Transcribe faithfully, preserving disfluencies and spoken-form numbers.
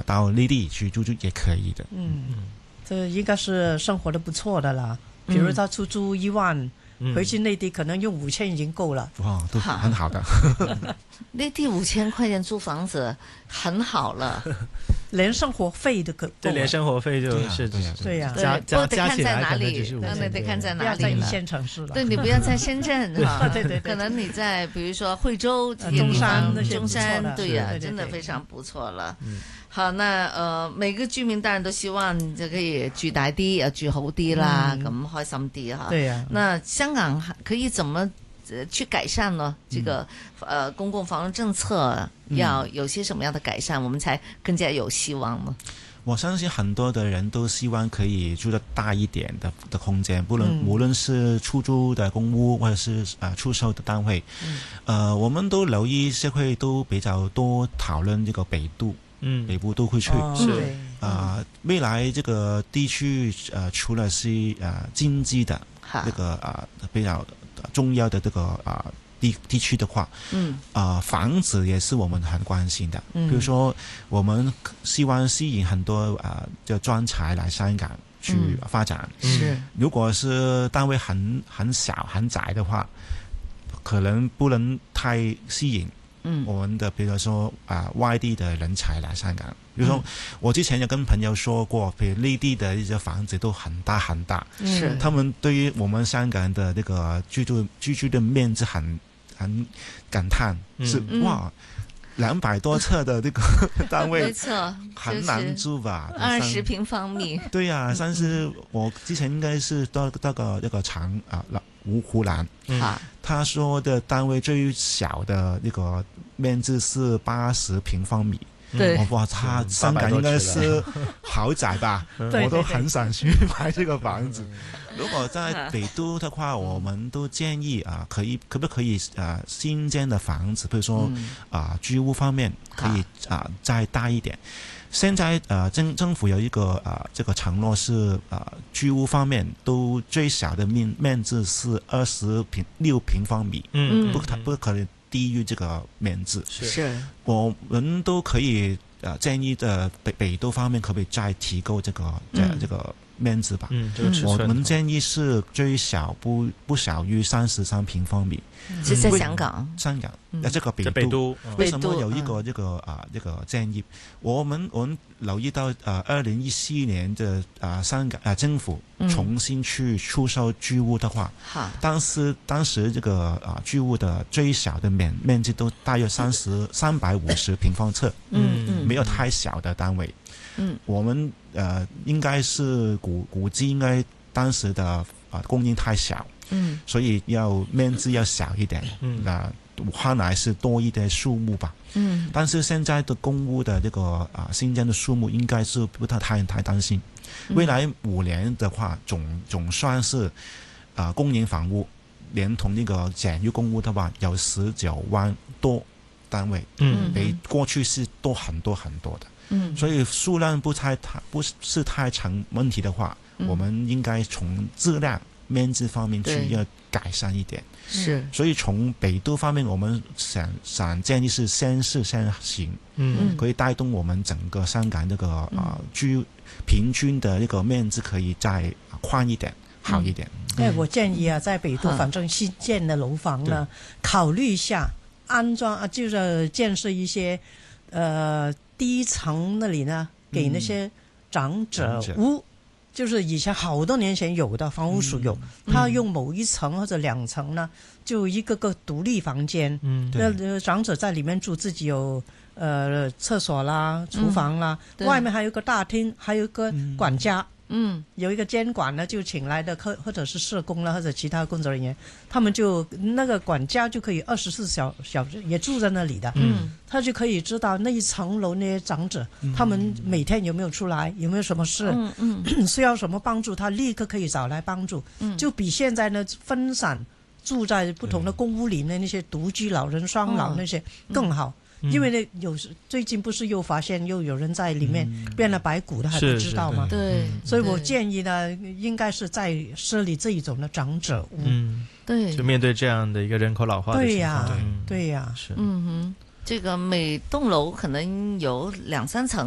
啊到内地去住住也可以的。 嗯，这应该是生活的不错的了。比如他出租一万，嗯、回去内地可能用五千已经够了。 哇，都很好的。 内地五千块钱租房子很好了。 连生活费都够， 对，连生活费就是对呀， 加加加起来可能就是五千，那得看在哪里了。 不要在一线城市了， 对，你不要在深圳哈， 对对对， 可能你在比如说惠州、 中山、 中山，对呀，真的非常不错了。好，那呃每個居民當然都希望就可以住大啲，住好啲啦，咁開心啲哈。 對呀， 那香港可以怎麼去改善呢？這個呃公共房屋政策要有些什麼樣的改善，我們才更加有希望呢？ 我相信很多的人都希望可以住得大一點的的空間，不論、嗯、無論是出租的公屋或者是呃出售的單位，嗯、呃，我們都留意社會都比較多討論這個北都，嗯，北部都會區， 哦、是啊、呃，未來這個地區呃除了是呃經濟的這個啊、呃、比較重要的這個啊。呃地地區的話，嗯，啊、呃，房子也是我們很關心的。嗯，比如說，我們希望吸引很多啊，就專才來香港去發展。 是、 嗯，如果是單位很很小很窄的話，可能不能太吸引。嗯，我們的比如說啊、呃，外地的人才來香港。比如說，嗯、我之前有跟朋友說過，譬如內地的一些房子都很大很大，是，他們對於我們香港的這個居住居住的面積很。很感嘆是、嗯、哇，兩百多尺的這個單位， 沒錯， 很難住吧？ 二十平方米。 對呀、啊，但是我之前應該是到那個那個長啊，湖湖南，嗯，他說的單位最小的那個面積是八十平方米。 對， 我哇，他香港應該是豪宅吧？我都很想去買這個房子。如果在北都的話，我們都建議啊，可以可不可以啊，新建的房子，比如說啊，居屋方面可以啊再大一點。現在啊，政政府有一個啊，這個承諾是啊，居屋方面都最小的面面積是二十平六平方米，嗯，不可不可能低於這個面積。 是， 我們都可以啊建議的北北都方面可不可以再提高這個這這個面積吧？嗯，這個尺寸我們建議是最小不不小於三十三平方米。 是在香港， 香港，嗯、這個北都， 北都為什麼有一個這個啊這個建議？我們我們留意到啊，二零一四年的啊香港啊政府重新去出售居屋的話，嗯、當時當時這個啊居屋的最小的面面積都大約三十三百五十平方尺，嗯嗯，沒有太小的單位，嗯，我們呃應該是估估計應該當時的啊供應太小。嗯，所以要面積要小一點，嗯，那換來是多一點數目吧，嗯，但是現在的公屋的這個啊新建的數目應該是不太太太擔心，未來五年的話總總算是啊公營房屋連同那個簡約公屋的話有十九萬多單位，嗯，比過去是多很多很多的，嗯，所以數量不太太不是太成問題的話，嗯、我們應該從質量面積方面去要改善一點，是，所以從北都方面，我們想想建議是先試先行，嗯，可以帶動我們整個香港這個啊、呃、居平均的一個面積可以再寬一點，好一點。 哎、嗯，我建議啊，在北都反正新建的樓房呢，考慮一下安裝啊，就是建設一些，呃，第一層那裡呢，給那些長者屋。嗯就是以前好多年前有的房屋署有，嗯、他用某一層或者兩層呢，就一個個獨立房間，嗯，那長者在裡面住，自己有呃廁所啦、廚房啦，嗯、外面還有一個大廳，還有一個管家。嗯，有一個監管呢，就請來的科或者是社工啦，或者其他工作人員，他們就那個管家就可以二十四小小時也住在那裡的，嗯，他就可以知道那一層樓那些長者，嗯、他們每天有沒有出來，有沒有什麼事，嗯嗯，需要什麼幫助，他立刻可以找來幫助，嗯，就比現在呢分散住在不同的公屋裡面那些獨居老人、雙老那些更好。嗯因為呢，有最近不是又發現又有人在裡面變了白骨的，還不知道嗎？對，所以我建議呢，應該是在設立這一種的長者屋。嗯，對， 就面對這樣的一個人口老化的情況。對呀，對呀，是。嗯哼， 這個每棟樓可能有兩三層。